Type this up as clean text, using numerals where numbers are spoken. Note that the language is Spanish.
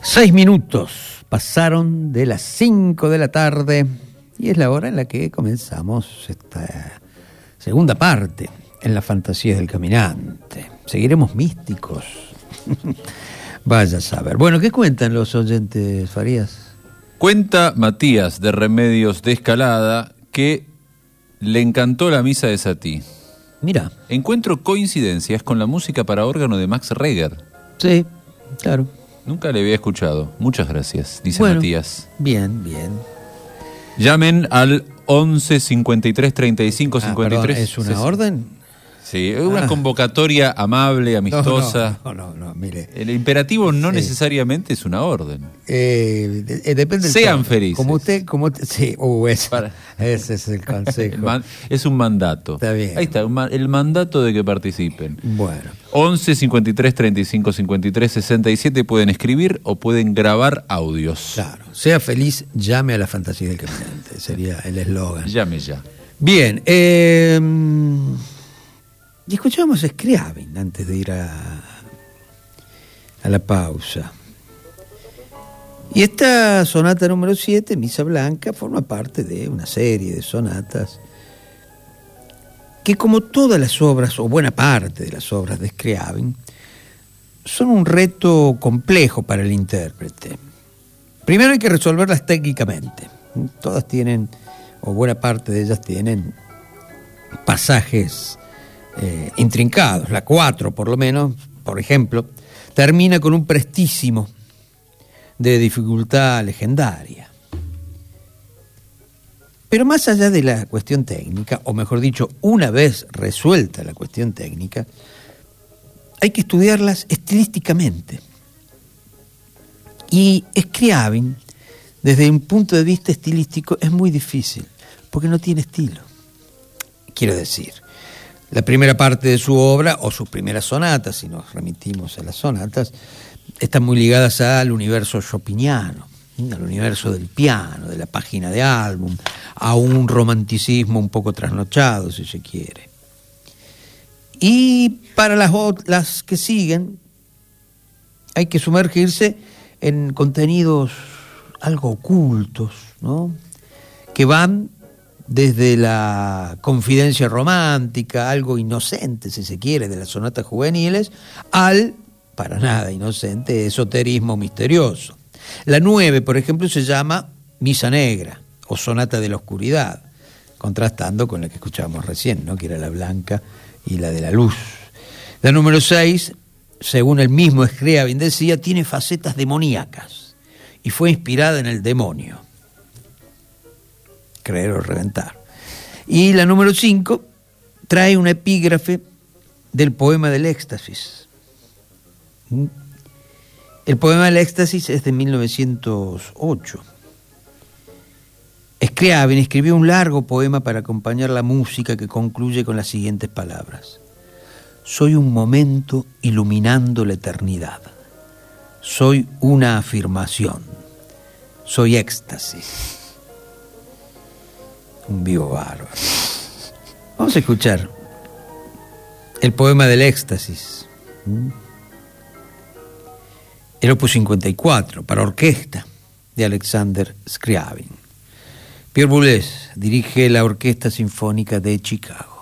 6 minutos pasaron de las 5 de la tarde y es la hora en la que comenzamos esta segunda parte en la fantasía del caminante. Seguiremos místicos. Vaya a saber. Bueno, ¿qué cuentan los oyentes, Farías? Cuenta Matías de Remedios de Escalada que le encantó la misa de Satie. Mira. Encuentro coincidencias con la música para órgano de Max Reger. Sí, claro. Nunca le había escuchado. Muchas gracias, dice Matías. Bien, bien. Llamen al 11 53 35 53. Perdón, ¿es una orden? Sí, es una convocatoria amable, amistosa. No, mire. El imperativo no necesariamente es una orden. Depende del Sean tono. felices. Sí, ese es el consejo. Es un mandato. Está bien. Ahí está, el mandato de que participen. Bueno. 11 53 35 53 67 pueden escribir o pueden grabar audios. Claro. Sea feliz, llame a la fantasía del caminante. Sería el eslogan. Llame ya. Bien. Y escuchamos Scriabin antes de ir a la pausa. Y esta sonata número 7, Misa Blanca, forma parte de una serie de sonatas que, como todas las obras, o buena parte de las obras de Scriabin, son un reto complejo para el intérprete. Primero hay que resolverlas técnicamente. Todas tienen, o buena parte de ellas tienen, pasajes intrincados. La 4, por lo menos, por ejemplo, termina con un prestísimo de dificultad legendaria. Pero más allá de la cuestión técnica, o mejor dicho, una vez resuelta la cuestión técnica, hay que estudiarlas estilísticamente. Y Scriabin, desde un punto de vista estilístico, es muy difícil, porque no tiene estilo. Quiero decir, la primera parte de su obra, o sus primeras sonatas, si nos remitimos a las sonatas, están muy ligadas al universo chopiniano, al universo del piano, de la página de álbum, a un romanticismo un poco trasnochado, si se quiere. Y para las que siguen, hay que sumergirse en contenidos algo ocultos, ¿no? Que van desde la confidencia romántica, algo inocente, si se quiere, de las sonatas juveniles, al, para nada inocente, esoterismo misterioso. La 9, por ejemplo, se llama Misa Negra, o Sonata de la Oscuridad, contrastando con la que escuchábamos recién, ¿no? Que era la blanca y la de la luz. La número 6, según el mismo Scriabin decía, tiene facetas demoníacas y fue inspirada en el demonio. Creer o reventar. Y la número 5 trae un epígrafe del poema del éxtasis. El poema del éxtasis es de 1908. Scriabin escribió un largo poema para acompañar la música que concluye con las siguientes palabras: soy un momento iluminando la eternidad. Soy una afirmación. Soy éxtasis. Un vivo bárbaro. Vamos a escuchar el poema del éxtasis. El opus 54, para orquesta, de Alexander Scriabin. Pierre Boulez dirige la Orquesta Sinfónica de Chicago.